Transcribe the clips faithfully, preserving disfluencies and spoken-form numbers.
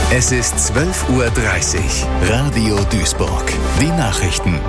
Es ist zwölf Uhr dreißig. Radio Duisburg. Die Nachrichten.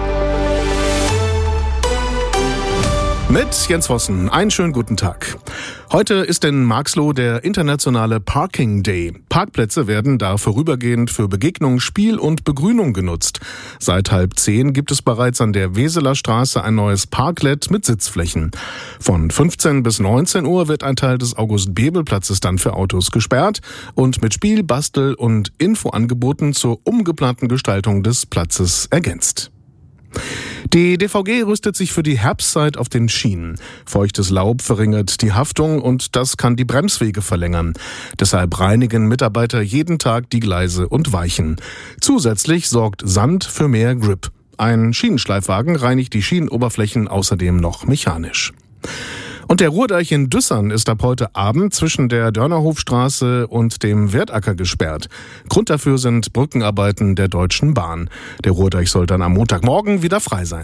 Mit Jens Vossen. Einen schönen guten Tag. Heute ist in Marxloh der internationale Parking Day. Parkplätze werden da vorübergehend für Begegnung, Spiel und Begrünung genutzt. Seit halb zehn gibt es bereits an der Weseler Straße ein neues Parklet mit Sitzflächen. Von fünfzehn bis neunzehn Uhr wird ein Teil des August-Bebel-Platzes dann für Autos gesperrt und mit Spiel-, Bastel- und Infoangeboten zur umgeplanten Gestaltung des Platzes ergänzt. Die D V G rüstet sich für die Herbstzeit auf den Schienen. Feuchtes Laub verringert die Haftung und das kann die Bremswege verlängern. Deshalb reinigen Mitarbeiter jeden Tag die Gleise und Weichen. Zusätzlich sorgt Sand für mehr Grip. Ein Schienenschleifwagen reinigt die Schienenoberflächen außerdem noch mechanisch. Und der Ruhrdeich in Düssern ist ab heute Abend zwischen der Dörnerhofstraße und dem Wertacker gesperrt. Grund dafür sind Brückenarbeiten der Deutschen Bahn. Der Ruhrdeich soll dann am Montagmorgen wieder frei sein.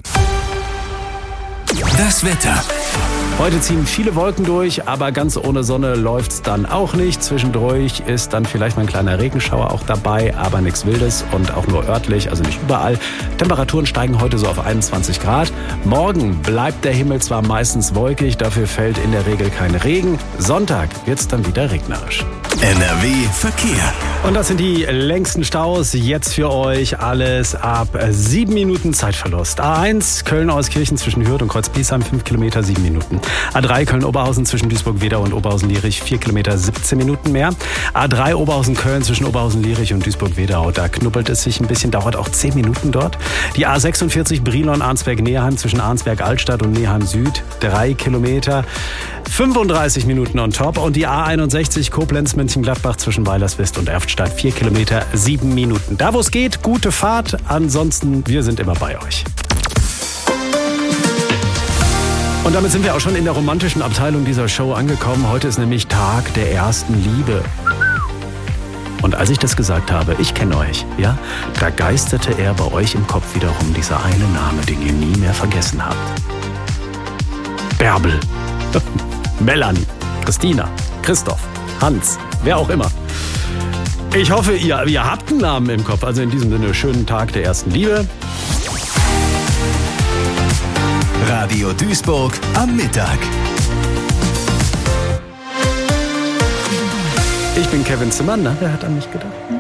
Das Wetter. Heute ziehen viele Wolken durch, aber ganz ohne Sonne läuft's dann auch nicht. Zwischendurch ist dann vielleicht mal ein kleiner Regenschauer auch dabei, aber nichts Wildes und auch nur örtlich, also nicht überall. Temperaturen steigen heute so auf einundzwanzig Grad. Morgen bleibt der Himmel zwar meistens wolkig, dafür fällt in der Regel kein Regen. Sonntag wird's dann wieder regnerisch. N R W Verkehr. Und das sind die längsten Staus jetzt für euch. Alles ab sieben Minuten Zeitverlust. A eins Köln-Euskirchen zwischen Hürth und Kreuz-Piesheim, fünf Kilometer, sieben Minuten. A drei Köln-Oberhausen zwischen Duisburg-Wedau und Oberhausen-Lierich, vier Kilometer, siebzehn Minuten mehr. A drei Oberhausen-Köln zwischen Oberhausen-Lierich und Duisburg-Wedau, da knubbelt es sich ein bisschen, dauert auch zehn Minuten dort. Die A sechsundvierzig Brilon-Arnsberg-Neheim zwischen Arnsberg-Altstadt und Neheim-Süd, drei Kilometer, fünfunddreißig Minuten on top. Und die A einundsechzig Koblenz-Mönchengladbach zwischen Weilerswist und Erftstadt, vier Kilometer, sieben Minuten. Da wo es geht, gute Fahrt. Ansonsten, wir sind immer bei euch. Und damit sind wir auch schon in der romantischen Abteilung dieser Show angekommen. Heute ist nämlich Tag der ersten Liebe. Und als ich das gesagt habe, ich kenne euch, ja, da geisterte er bei euch im Kopf wiederum dieser eine Name, den ihr nie mehr vergessen habt. Bärbel, Melanie, Christina, Christoph, Hans, wer auch immer. Ich hoffe, ihr, ihr habt einen Namen im Kopf. Also in diesem Sinne, schönen Tag der ersten Liebe. Radio Duisburg am Mittag. Ich bin Kevin Zimmermann, wer hat an mich gedacht?